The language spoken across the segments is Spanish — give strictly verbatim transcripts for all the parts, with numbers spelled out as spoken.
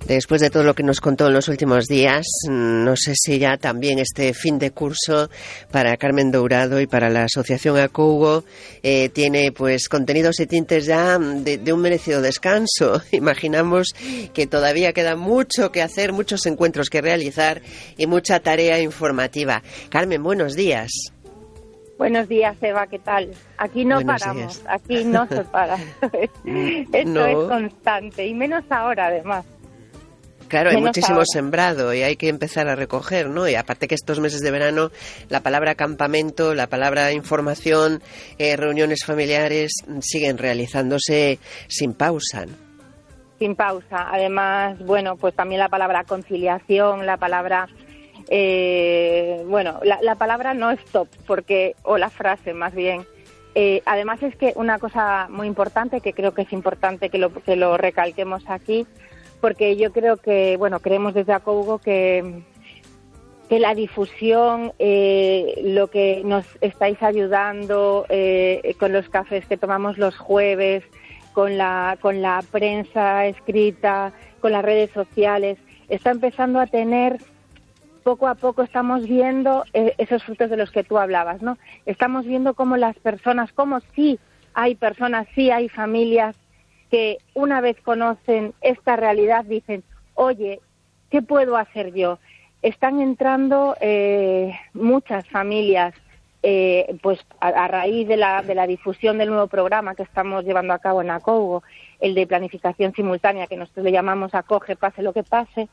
Después de todo lo que nos contó en los últimos días, no sé si ya también este fin de curso para Carmen Dourado y para la Asociación Acougo eh, tiene pues contenidos y tintes ya de, de un merecido descanso. Imaginamos que todavía queda mucho que hacer, muchos encuentros que realizar y mucha tarea informativa. Carmen, buenos días. Buenos días, Eva, ¿qué tal? Aquí no Buenos paramos, días. Aquí no se para. Esto no. es constante, y menos ahora, además. Claro, hay menos muchísimo ahora. sembrado y hay que empezar a recoger, ¿no? Y aparte que estos meses de verano, la palabra campamento, la palabra información, eh, reuniones familiares siguen realizándose sin pausa. Sin pausa. Además, bueno, pues también la palabra conciliación, la palabra... Eh, bueno, la, la palabra no stop, porque, o la frase más bien. Eh, además es que una cosa muy importante, que creo que es importante que lo, que lo recalquemos aquí, porque yo creo que, bueno, creemos desde Acougo que, que la difusión, eh, lo que nos estáis ayudando eh, con los cafés que tomamos los jueves, con la, con la prensa escrita, con las redes sociales, está empezando a tener... Poco a poco estamos viendo eh, esos frutos de los que tú hablabas, ¿no? Estamos viendo cómo las personas, cómo sí hay personas, sí hay familias que una vez conocen esta realidad dicen, oye, ¿qué puedo hacer yo? Están entrando eh, muchas familias, eh, pues a, a raíz de la, de la difusión del nuevo programa que estamos llevando a cabo en Acougo, el de planificación simultánea, que nosotros le llamamos Acoge, pase lo que pase,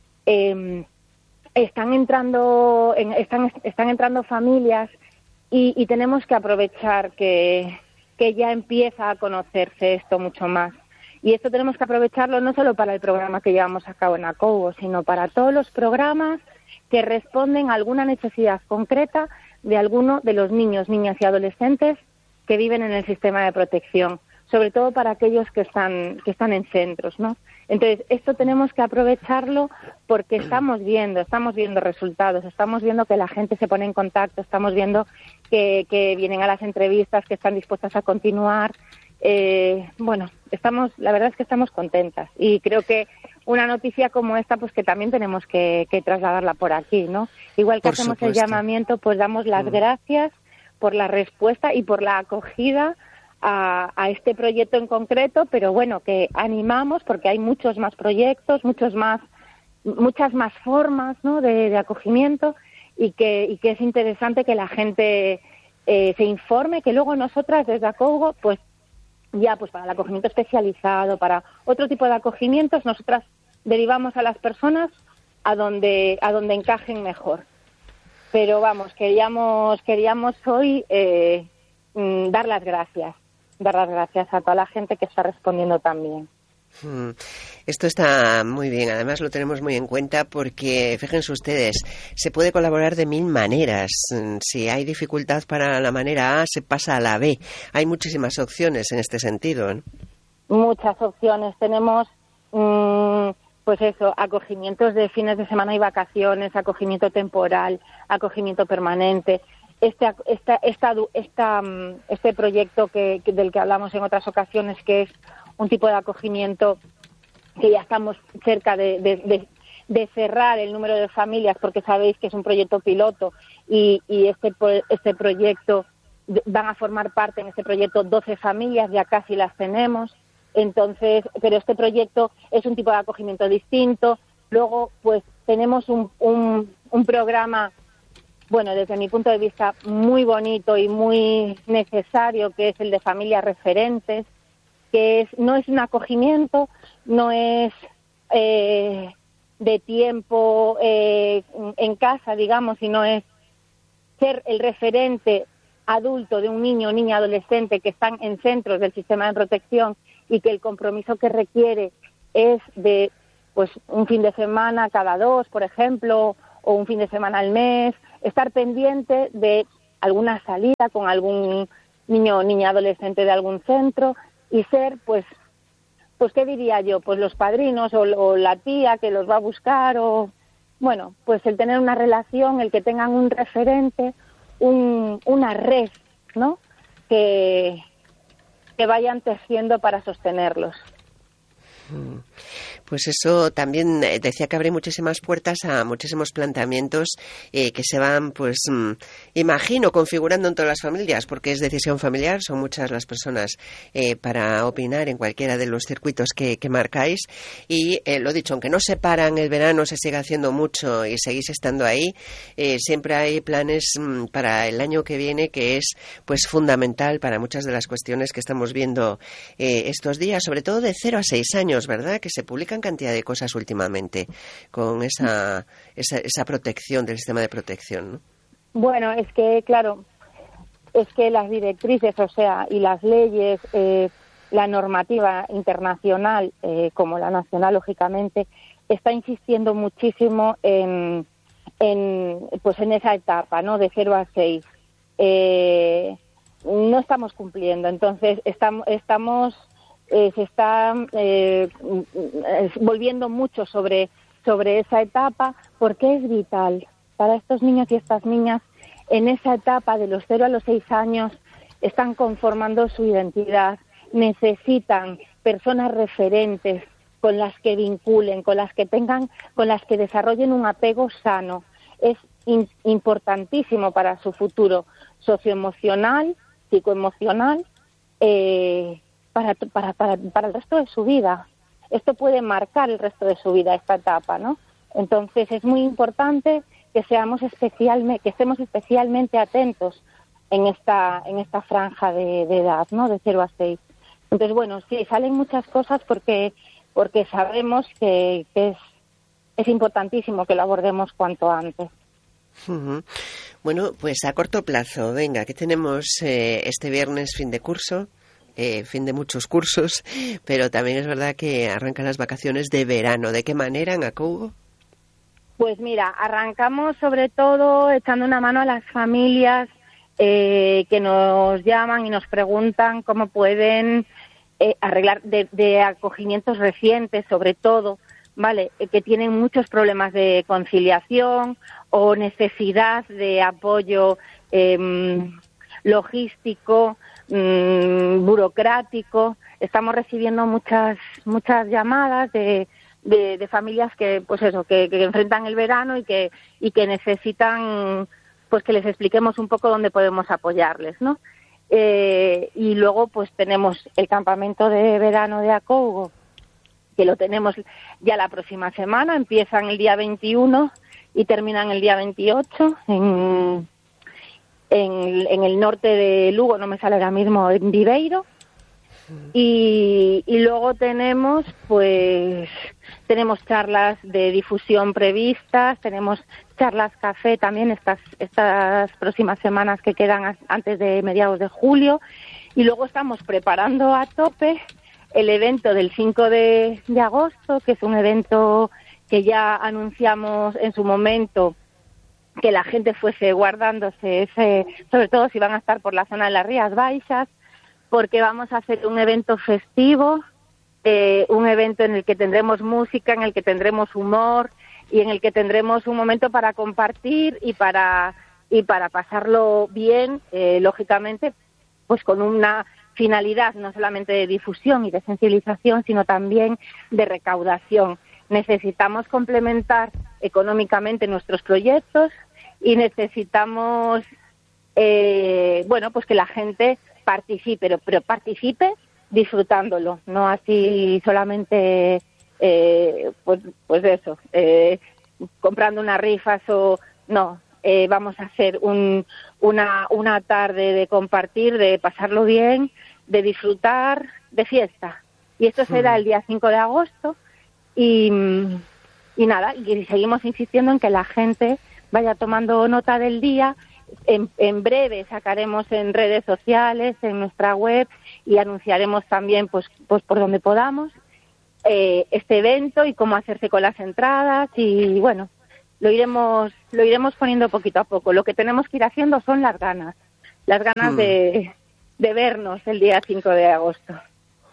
eh, Están entrando, están, están entrando familias y, y tenemos que aprovechar que, que ya empieza a conocerse esto mucho más. Y esto tenemos que aprovecharlo no solo para el programa que llevamos a cabo en Acougo, sino para todos los programas que responden a alguna necesidad concreta de alguno de los niños, niñas y adolescentes que viven en el sistema de protección, sobre todo para aquellos que están, que están en centros, ¿no? Entonces, esto tenemos que aprovecharlo porque estamos viendo, estamos viendo resultados, estamos viendo que la gente se pone en contacto, estamos viendo que, que vienen a las entrevistas, que están dispuestas a continuar. Eh, bueno, estamos, la verdad es que estamos contentas y creo que una noticia como esta, pues que también tenemos que, que trasladarla por aquí, ¿no? Igual que por hacemos supuesto. El llamamiento, pues damos las mm. gracias por la respuesta y por la acogida A, a este proyecto en concreto, pero bueno, que animamos porque hay muchos más proyectos, muchos más, muchas más formas, ¿no? de, de acogimiento y que, y que es interesante que la gente eh, se informe, que luego nosotras desde Acougo, pues ya pues para el acogimiento especializado, para otro tipo de acogimientos, nosotras derivamos a las personas a donde, a donde encajen mejor. Pero vamos, queríamos, queríamos hoy eh, dar las gracias. dar las gracias a toda la gente que está respondiendo también. Esto está muy bien, además lo tenemos muy en cuenta porque, fíjense ustedes, se puede colaborar de mil maneras. Si hay dificultad para la manera A, se pasa a la B. Hay muchísimas opciones en este sentido, ¿no? Muchas opciones. Tenemos, mmm, pues eso, acogimientos de fines de semana y vacaciones, acogimiento temporal, acogimiento permanente. Este, esta, esta, esta, este proyecto que, que, del que hablamos en otras ocasiones, que es un tipo de acogimiento que ya estamos cerca de, de, de, de cerrar el número de familias, porque sabéis que es un proyecto piloto y, y este, este proyecto, van a formar parte en este proyecto doce familias, ya casi las tenemos. Entonces, pero este proyecto es un tipo de acogimiento distinto. Luego, pues tenemos un, un, un programa, bueno, desde mi punto de vista, muy bonito y muy necesario, que es el de familias referentes, que es no es un acogimiento, no es eh, de tiempo eh, en casa, digamos, sino es ser el referente adulto de un niño o niña adolescente que están en centros del sistema de protección y que el compromiso que requiere es de pues un fin de semana cada dos, por ejemplo, o un fin de semana al mes, estar pendiente de alguna salida con algún niño o niña adolescente de algún centro y ser, pues, pues ¿qué diría yo? Pues los padrinos o, o la tía que los va a buscar o, bueno, pues el tener una relación, el que tengan un referente, un, una red, ¿no? Que, que vayan tejiendo para sostenerlos. Pues eso también decía que abre muchísimas puertas a muchísimos planteamientos eh, que se van, pues, mmm, imagino, configurando en todas las familias, porque es decisión familiar, son muchas las personas eh, para opinar en cualquiera de los circuitos que, que marcáis. Y eh, lo dicho, aunque no se paran el verano, se sigue haciendo mucho y seguís estando ahí, eh, siempre hay planes mmm, para el año que viene, que es pues fundamental para muchas de las cuestiones que estamos viendo eh, estos días, sobre todo de cero a seis años, ¿verdad? Que se publican cantidad de cosas últimamente con esa, esa, esa protección del sistema de protección, ¿no? Bueno, es que, claro, es que las directrices, o sea, y las leyes, eh, la normativa internacional, eh, como la nacional, lógicamente, está insistiendo muchísimo en, en, pues en esa etapa, ¿no?, de cero a seis. Eh, no estamos cumpliendo, entonces estamos, estamos eh, se está eh, volviendo mucho sobre, sobre esa etapa, porque es vital para estos niños y estas niñas. En esa etapa de los cero a los seis años están conformando su identidad, necesitan personas referentes con las que vinculen, con las que tengan, con las que desarrollen un apego sano. Es in, importantísimo para su futuro socioemocional, psicoemocional, eh, para, para, para, para el resto de su vida. Esto puede marcar el resto de su vida, esta etapa, ¿no? Entonces es muy importante que seamos especialmente, que estemos especialmente atentos en esta, en esta franja de, de edad, ¿no?, de cero a seis. Entonces, bueno, sí, salen muchas cosas porque, porque sabemos que, que es, es importantísimo que lo abordemos cuanto antes. Uh-huh. Bueno, pues a corto plazo, venga, que tenemos eh, este viernes fin de curso, eh, fin de muchos cursos, pero también es verdad que arrancan las vacaciones de verano. ¿De qué manera en Acougo? Pues mira, arrancamos sobre todo echando una mano a las familias eh, que nos llaman y nos preguntan cómo pueden eh, arreglar de, de acogimientos recientes, sobre todo, ¿vale?, eh, que tienen muchos problemas de conciliación o necesidad de apoyo eh, logístico, eh, burocrático. Estamos recibiendo muchas muchas llamadas de De, de familias que, pues eso, que, que enfrentan el verano y que y que necesitan, pues que les expliquemos un poco dónde podemos apoyarles, ¿no? Eh, y luego, pues tenemos el campamento de verano de Acougo, que lo tenemos ya la próxima semana. Empiezan el día veintiuno y terminan el día veintiocho en, en, en el norte de Lugo, no me sale ahora mismo, en Viveiro. Y, y luego tenemos, pues, tenemos charlas de difusión previstas, tenemos charlas café también estas estas próximas semanas que quedan antes de mediados de julio, y luego estamos preparando a tope el evento del cinco de agosto, que es un evento que ya anunciamos en su momento, que la gente fuese guardándose ese, sobre todo si van a estar por la zona de las Rías Baixas, porque vamos a hacer un evento festivo, eh, un evento en el que tendremos música, en el que tendremos humor y en el que tendremos un momento para compartir y para y para pasarlo bien, eh, lógicamente, pues con una finalidad no solamente de difusión y de sensibilización, sino también de recaudación. Necesitamos complementar económicamente nuestros proyectos y necesitamos, eh, bueno, pues que la gente participe, pero, pero participe disfrutándolo, no así solamente, eh, pues, pues eso, eh, comprando unas rifas o no. Eh, vamos a hacer un, una, una tarde de compartir, de pasarlo bien, de disfrutar, de fiesta. Y esto será el día cinco de agosto y, y nada, y seguimos insistiendo en que la gente vaya tomando nota del día. En, en breve sacaremos en redes sociales, en nuestra web, y anunciaremos también, pues, pues por donde podamos, eh, este evento y cómo hacerse con las entradas. Y bueno, lo iremos lo iremos poniendo poquito a poco. Lo que tenemos que ir haciendo son las ganas, las ganas mm. de, de vernos el día cinco de agosto.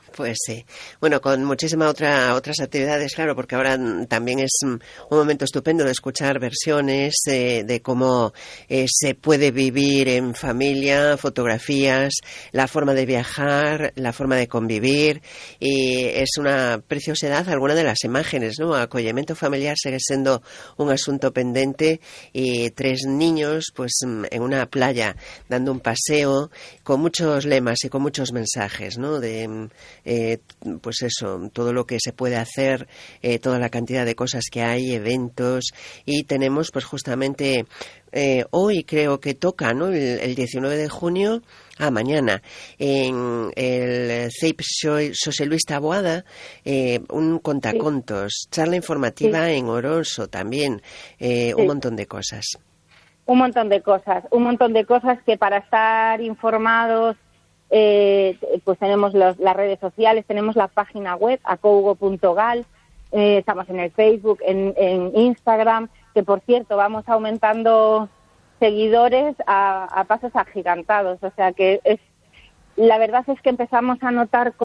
Pues sí. Bueno, con muchísimas otra, otras actividades, claro, porque ahora también es un momento estupendo de escuchar versiones eh, de cómo eh, se puede vivir en familia, fotografías, la forma de viajar, la forma de convivir, y es una preciosidad alguna de las imágenes, ¿no? Acollimiento familiar sigue siendo un asunto pendente, y tres niños pues en una playa dando un paseo con muchos lemas y con muchos mensajes, ¿no? De Eh, pues eso, todo lo que se puede hacer, eh, toda la cantidad de cosas que hay, eventos, y tenemos pues justamente eh, hoy creo que toca, ¿no? El, el diecinueve de junio, ah, mañana, en el C E I P José Luis Taboada, eh, un contacontos, sí. Charla informativa sí. En Oroso también, eh, sí. Un montón de cosas. Un montón de cosas, un montón de cosas que para estar informados Eh, pues tenemos los, las redes sociales, tenemos la página web acougo punto gal, eh, estamos en el Facebook, en, en Instagram, que por cierto vamos aumentando seguidores a, a pasos agigantados, o sea que es, la verdad es que empezamos a notar